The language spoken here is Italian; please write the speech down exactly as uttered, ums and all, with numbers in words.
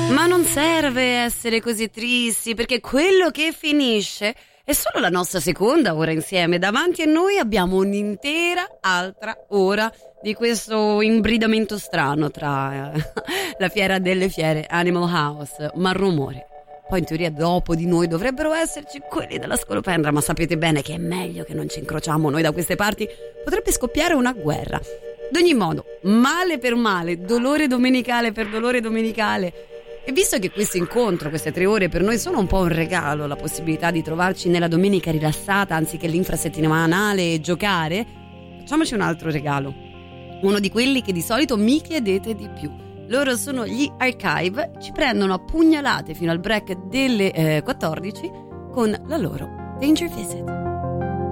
Ma non serve essere così tristi, perché quello che finisce è solo la nostra seconda ora insieme. Davanti a noi abbiamo un'intera altra ora di questo imbridamento strano tra eh, la fiera delle fiere, Animal House, ma rumore. Poi in teoria dopo di noi dovrebbero esserci quelli della scolopendra, ma sapete bene che è meglio che non ci incrociamo noi da queste parti, potrebbe scoppiare una guerra. Ad ogni modo, male per male, dolore domenicale per dolore domenicale. E visto che questo incontro, queste tre ore per noi sono un po' un regalo, la possibilità di trovarci nella domenica rilassata anziché l'infrasettimanale e giocare, facciamoci un altro regalo. Uno di quelli che di solito mi chiedete di più. Loro sono gli Archive, ci prendono a pugnalate fino al break delle eh, quattordici con la loro Danger Visit.